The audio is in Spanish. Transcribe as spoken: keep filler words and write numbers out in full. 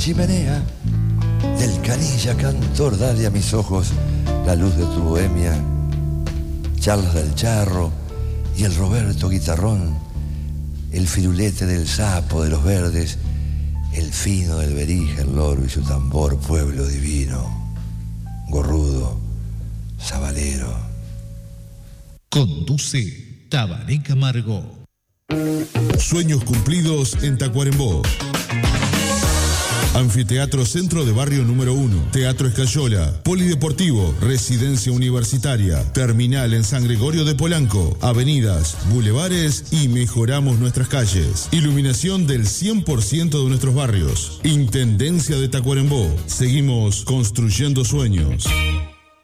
chimenea del canilla cantor, dale a mis ojos la luz de tu bohemia. Charlas del charro y el Roberto guitarrón, el firulete del sapo de los verdes, el fino del berija, el loro y su tambor, pueblo divino, gorrudo, sabalero. Conduce Tabaré Camargo. Sueños cumplidos en Tacuarembó. Anfiteatro Centro de Barrio número uno, Teatro Escayola, Polideportivo, Residencia Universitaria, Terminal en San Gregorio de Polanco, avenidas, bulevares y mejoramos nuestras calles. Iluminación del cien por ciento de nuestros barrios. Intendencia de Tacuarembó. Seguimos construyendo sueños.